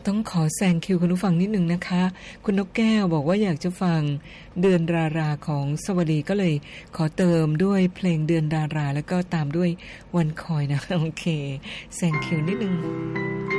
ต้องขอแซงคิวคุณผู้ฟังนิดนึงนะคะคุณนกแก้วบอกว่าอยากจะฟังเดือนดาราของสวัสดีก็เลยขอเติมด้วยเพลงเดือนดาราแล้วก็ตามด้วยวันคอยนะโอเคแซงคิวนิดนึง